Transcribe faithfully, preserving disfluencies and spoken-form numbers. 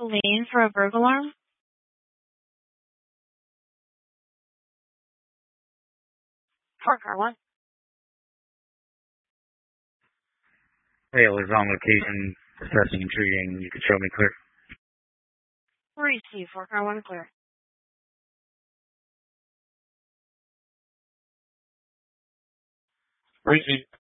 Celine for a burglar alarm. Four car one. Hey, I was on location, assessing and treating. You could show me clear. Receive four car one clear. Receive.